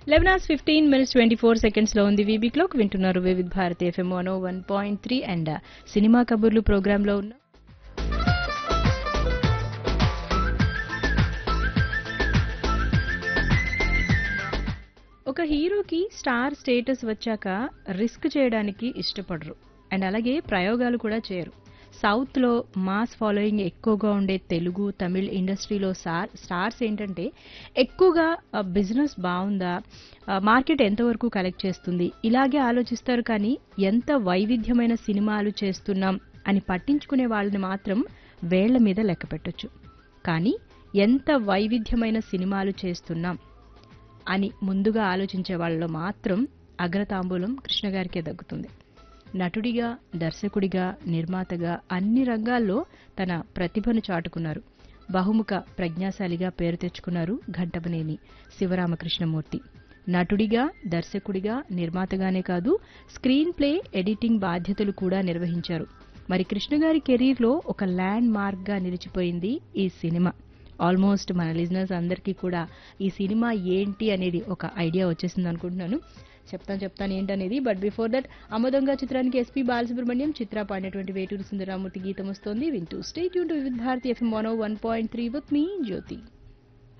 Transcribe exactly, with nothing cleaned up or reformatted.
Eleven hours fifteen minutes twenty four seconds లో ఉంది VB clock. వింటున్నారు Vividh Bharati FM one one point three and cinema కబుర్లు programme లో ఉన్న ఒక హీరోకి స్టార్ స్టేటస్ వచ్చాక రిస్క్ చేయడానికి ఇష్టపడరు అండ్ అలాగే ప్రయోగాలు కూడా చేయరు. సౌత్ లో మాస్ ఫాలోయింగ్ ఎక్కువగా ఉండే తెలుగు తమిళ్ ఇండస్ట్రీలో సార్ స్టార్స్ ఏంటంటే ఎక్కువగా బిజినెస్ బాగుందా, మార్కెట్ ఎంతవరకు కలెక్ట్ చేస్తుంది ఇలాగే ఆలోచిస్తారు. కానీ ఎంత వైవిధ్యమైన సినిమాలు చేస్తున్నాం అని పట్టించుకునే వాళ్ళని మాత్రం వేళ్ల మీద లెక్క పెట్టొచ్చు. కానీ ఎంత వైవిధ్యమైన సినిమాలు చేస్తున్నాం అని ముందుగా ఆలోచించే వాళ్ళలో మాత్రం అగ్రతాంబూలం కృష్ణ గారికే దక్కుతుంది. నటుడిగా, దర్శకుడిగా, నిర్మాతగా అన్ని రంగాల్లో తన ప్రతిభను చాటుకున్నారు. బహుముఖ ప్రజ్ఞాశాలిగా పేరు తెచ్చుకున్నారు ఘంటమనేని శివరామకృష్ణమూర్తి. నటుడిగా, దర్శకుడిగా, నిర్మాతగానే కాదు స్క్రీన్ ప్లే, ఎడిటింగ్ బాధ్యతలు కూడా నిర్వహించారు. మరి కృష్ణ గారి కెరీర్లో ఒక ల్యాండ్ మార్క్ గా నిలిచిపోయింది ఈ సినిమా. ఆల్మోస్ట్ మన లిజనర్స్ అందరికీ కూడా ఈ సినిమా ఏంటి అనేది ఒక ఐడియా వచ్చేసింది అనుకుంటున్నాను. చెప్తాను చెప్తాను ఏంటనేది. బట్ బిఫోర్ దట్ అమోదంగా చిత్రానికి ఎస్పీ బాలసుబ్రహ్మణ్యం, చిత్ర పాడినటువంటి వేటూరి సుందరరామూర్తి గీతం వస్తోంది. వింటూ stay tune to Vividh Bharati FM one one point three with me Jyothi.